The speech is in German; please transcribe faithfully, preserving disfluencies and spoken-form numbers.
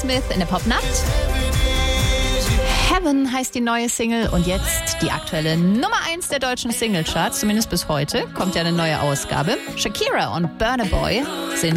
Smith in der Popnacht. Heaven heißt die neue Single und jetzt die aktuelle Nummer eins der deutschen Singlecharts, zumindest bis heute. Kommt ja eine neue Ausgabe. Shakira und Burna Boy sind